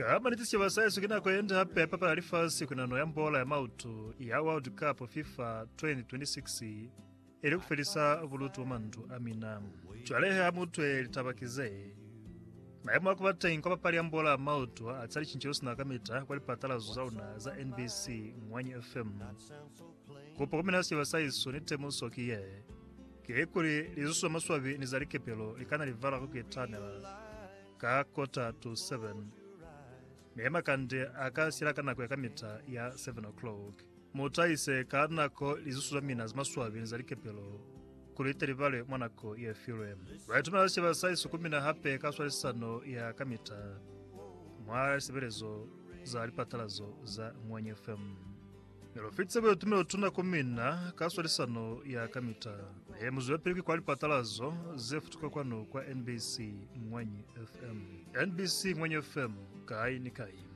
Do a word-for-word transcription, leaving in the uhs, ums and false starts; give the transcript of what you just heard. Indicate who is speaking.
Speaker 1: Kama nitisi wasayesu kina kwenda hapa papa alifasi kuna no yambola ya mautu ya World Cup FIFA twenty twenty-six ili kufelisa vulutu mandu amina. Chwalehe amutwe litabakize. Na yamwa kubata inkopa pali yambola ya mautu atali chincheosi na kamita kwa lipatala zuzauna za N B C Mwanyi F M. Kupo kuminasi wasayesu nitemu sokiye. Kiekuri lizusu wa maswabi nizalike pelo likana livala kukitanela. Ka kota to seven. Mehema kande akasira kana kwa kamita ya seven o'clock. Mutaise kanako lizusu mina zmaswabi nizalike pelo. Kuliteri vale mwanako ya filem. Raitumela siva saisu kumina hape kaswali sano ya kamita. Mwara siberezo za lipatalazo za Mwanyi F M. Nilofitse vyo tumelo tuna kumina kaswali sano ya kamita. He muzuwe piliki kwa lipatalazo zefutuka kwano kwa N B C Mwanyi F M. N B C Mwanyi F M kai ni kai.